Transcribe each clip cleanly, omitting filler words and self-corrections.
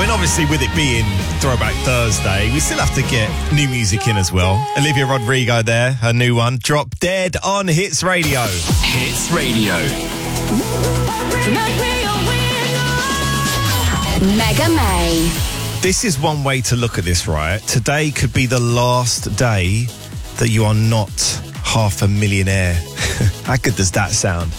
then obviously with it being Throwback Thursday, we still have to get new music in as well. Olivia Rodrigo there, her new one, Drop Dead on Hits Radio. Hits Radio. Mega May. This is one way to look at this, right? Today could be the last day that you are not half a millionaire. How good does that sound?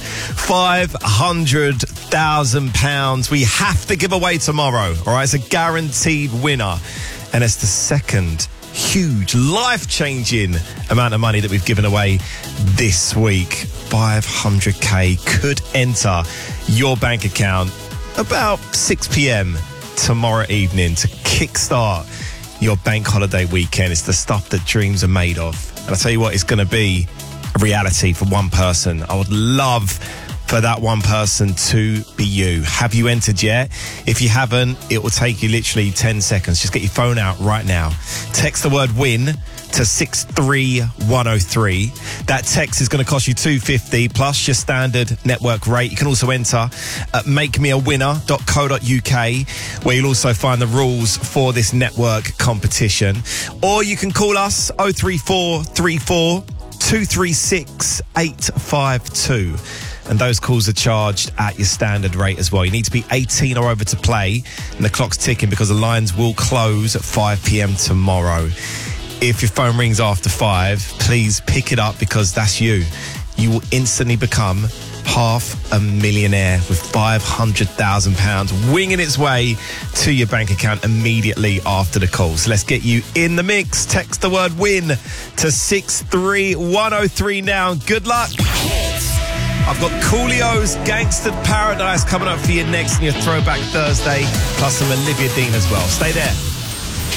£500,000 we have to give away tomorrow. All right, it's a guaranteed winner. And it's the second huge, life-changing amount of money that we've given away this week. 500k could enter your bank account about 6 p.m. tomorrow evening to kickstart your bank holiday weekend. It's the stuff that dreams are made of. And I'll tell you what, it's going to be a reality for one person. I would love for that one person to be you. Have you entered yet? If you haven't, it will take you literally 10 seconds. Just get your phone out right now. Text the word WIN to 63103. That text is going to cost you $2.50 plus your standard network rate. You can also enter at makemeawinner.co.uk, where you'll also find the rules for this network competition. Or you can call us 03434 236 852. And those calls are charged at your standard rate as well. You need to be 18 or over to play, and the clock's ticking because the lines will close at 5 p.m. tomorrow. If your phone rings after 5, please pick it up because that's you. You will instantly become half a millionaire with £500,000 winging its way to your bank account immediately after the call. So let's get you in the mix. Text the word WIN to 63103 now. Good luck. I've got Coolio's Gangstered Paradise coming up for you next in your Throwback Thursday, plus some Olivia Dean as well. Stay there.